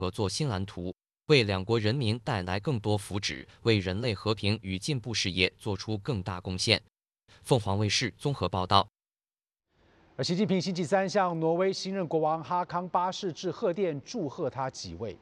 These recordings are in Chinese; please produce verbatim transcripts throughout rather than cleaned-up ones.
合作新蓝图，为两国人民带来更多福祉，为人类和平与进步事业做出更大贡献。凤凰卫视综合报道。 而习近平星期三向挪威新任国王哈康八世致贺电，祝贺他即位。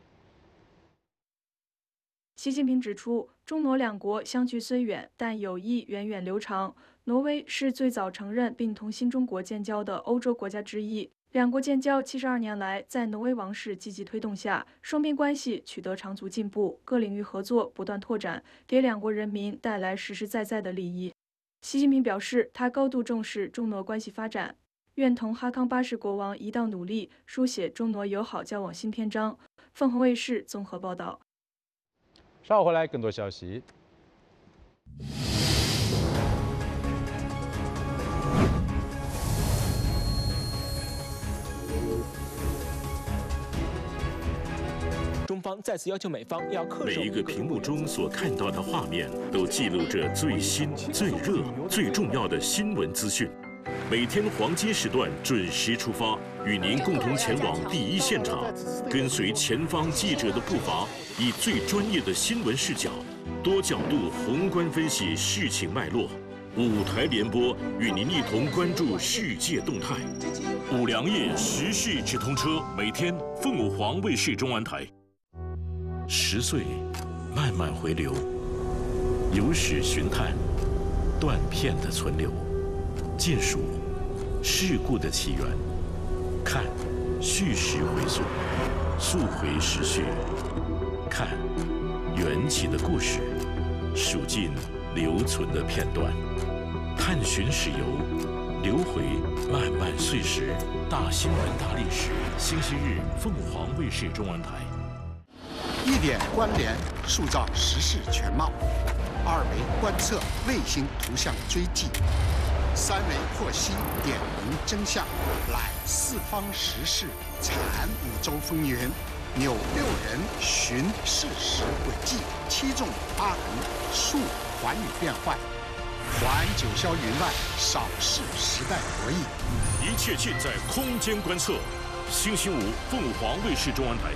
习近平指出，中挪两国相距虽远，但友谊源远流长。挪威是最早承认并同新中国建交的欧洲国家之一。两国建交七十二年来，在挪威王室积极推动下，双边关系取得长足进步，各领域合作不断拓展，给两国人民带来实实在在的利益。习近平表示，他高度重视中挪关系发展，愿同哈康八世国王一道努力，书写中挪友好交往新篇章。凤凰卫视综合报道。 稍后回来更多消息。 中方再次要求美方要恪守。 每一个屏幕中所看到的画面，都记录着最新、最热、最重要的新闻资讯。每天黄金时段准时出发，与您共同前往第一现场，跟随前方记者的步伐，以最专业的新闻视角，多角度宏观分析事情脉络。五台联播与您一同关注世界动态。五粮液时事直通车，每天凤凰卫视中文台。十岁，慢慢回流，有史寻探，断片的存留，见数事故的起源，看叙事回溯，溯回时序，看缘起的故事，数尽留存的片段，探寻史游，流回漫漫岁时，大新闻大历史。星期日，凤凰卫视中文台。 一点关联，塑造时事全貌；二维观测，卫星图像追迹；三维获悉，点明真相。揽四方时事，产五洲风云，纽六人，寻事实轨迹，七纵八横，述寰宇变幻。还九霄云外，扫视时代博弈。 一切尽在空间观测。星期五，凤凰卫视中文台。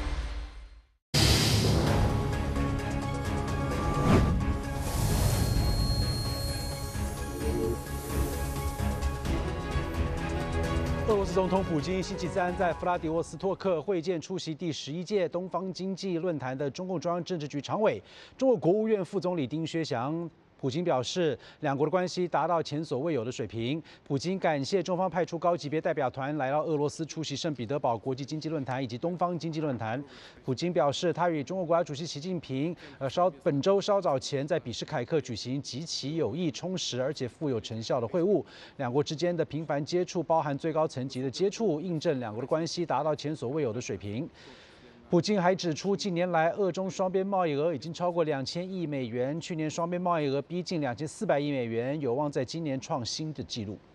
俄罗斯总统普京星期三在弗拉迪沃斯托克会见出席第十一届东方经济论坛的中共中央政治局常委、中国国务院副总理丁薛祥。普京表示，两国的关系达到前所未有的水平。普京感谢中方派出高级别代表团来到俄罗斯出席圣彼得堡国际经济论坛以及东方经济论坛。普京表示，他与中国国家主席习近平，呃，稍本周稍早前在比什凯克举行极其有益、充实而且富有成效的会晤。两国之间的频繁接触，包含最高层级的接触，印证两国的关系达到前所未有的水平。普京还指出，近年来俄中双边贸易额已经超过两千亿美元，去年双边贸易额逼近两千四百亿美元，有望在今年创新的纪录。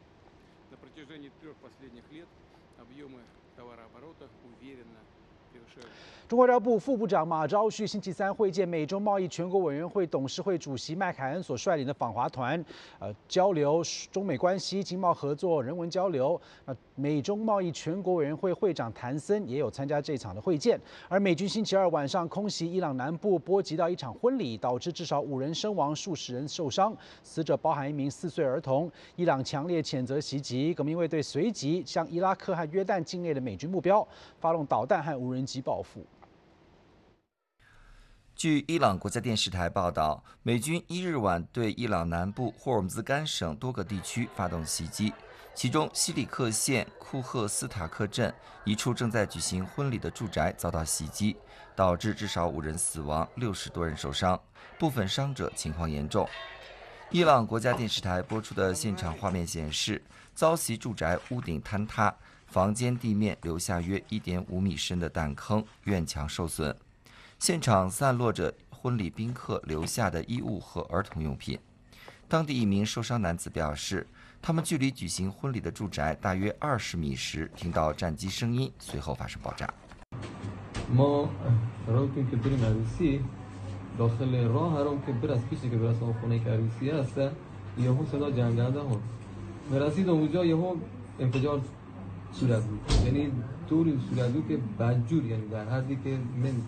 中国外交部副部长马朝旭星期三会见美中贸易全国委员会董事会主席麦凯恩所率领的访华团，呃，交流中美关系、经贸合作、人文交流。那美中贸易全国委员会会长谭森也有参加这场的会见。而美军星期二晚上空袭伊朗南部，波及到一场婚礼，导致至少五人身亡、数十人受伤，死者包含一名四岁儿童。伊朗强烈谴责袭击，革命卫队随即向伊拉克和约旦境内的美军目标发动导弹和无人机报复。 据伊朗国家电视台报道，美军一日晚对伊朗南部霍尔木兹干省多个地区发动袭击，其中西里克县库赫斯塔克镇一处正在举行婚礼的住宅遭到袭击，导致至少五人死亡，六十多人受伤，部分伤者情况严重。伊朗国家电视台播出的现场画面显示，遭袭住宅屋顶坍塌，房间地面留下约 一点五米深的弹坑，院墙受损。现场散落着婚礼宾客留下的衣物和儿童用品。当地一名受伤男子表示，他们距离举行婚礼的住宅大约二十米时，听到战机声音，随后发生爆炸。 صورت بود. یعنی طوری صورت بود که بدجور، یعنی در حدی که من